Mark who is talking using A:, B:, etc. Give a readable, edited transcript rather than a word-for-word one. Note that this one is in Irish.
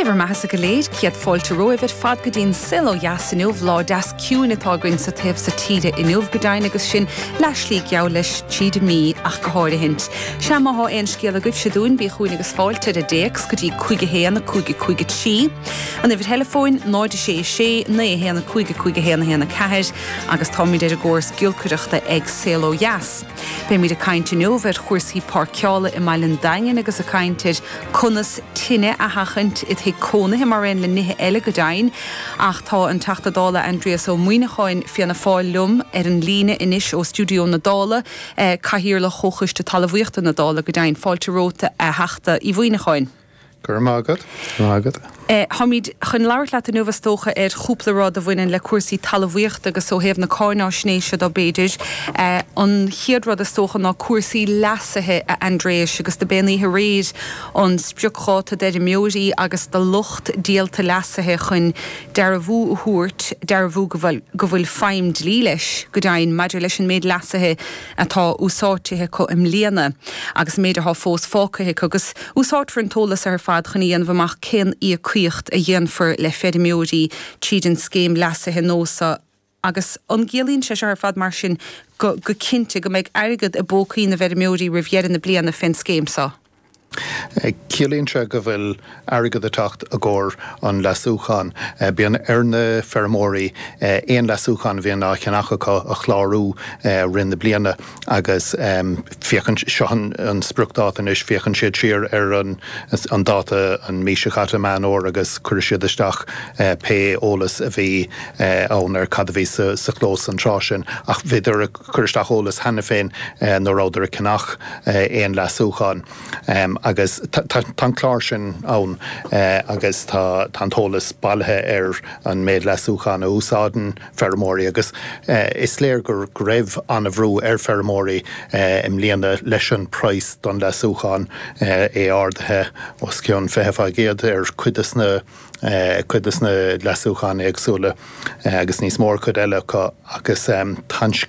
A: Ever mahas go léid ciad fáilte roimhid fad go dtíon sil ó jaas in uamh lá deas ciún atá grin sa taobh sa tíide in uamh go dainn agus sin leislí geall leis tíide mí ach go háir hint. Se maitha aon scéal a goibh siadún bí chuin agus fáilte a déex go dtí chuige héana chuige trí. An ifir telefóin 96 na héana chuige héana ceir agus tá míad a gcóras giolcuireachta ag sil ó jaas. Bé míad a cainte nuamh chuirsaí parceála i mailen dain agus a cainteid conas tinne a hachant it he cóna he mar le nithe eile go dain ach tá an tachtadála Andreas ó Muoineáin fianna fáil lum an líne inis ó Studio na Dála caithír le chochuiste talmhaíochta na Dála go dain fáilte róta a heachta I Muoineáin.
B: Gur mágad.
A: Hamid chun leir leat an nuhastócha chúplarád a bhainein le cuasaí talmhaíochta agus ó héamh na cáiná snéise do béidir an chiadrad a stócha ná cuasaí leasathe a Andreas agus de bénaí réad an spriocháta de mióí agus de lucht díalta leasathe chun dear a bhú thuirt dear a bhú go bhfuil feimd lí leis go dainn maidir leis an méid leasathe atá úsáirtithe có im líana agus méidir há fós fácathe agus úsáirtar an tólas ar fad chuníon bhach cén í cuiocht a dhéanfar le fedimióí tríd an scéim leasathe nósa agus an gélíonn se ar fad mar sin go cinnte go méid airgad a bócaí na fedimióí rihhéan na bliana fin scéimsa.
B: Cielíonn se go bhfuil airgad a tacht a gcóir an leasúchan. Bíon na fermóí éon leasúchan bhíon ná cheannachacha a chlárú rinne bliana agus fiochan sean an spruchtdáta is fiochan siad siar ar an dáta an mísechata manór agus chuir siad isteach pe ólas a bhí ón ar cad a bhí sa chlós an trásin ach bhíidir a chuiristeach ólas hena féin nó ráidir a cenach éon leasúchan. Agus tan chlár sin ann agus tá tólas bailthe ar an méid leasúchan a úsáideann fermóí agus is léir gur raibh an a bhrú ar fermóí im líana leis an price don leasúchan ardthe os cionn fethefa géad ar cuidas na leasúchan agsúla agus níos mór chud eile agus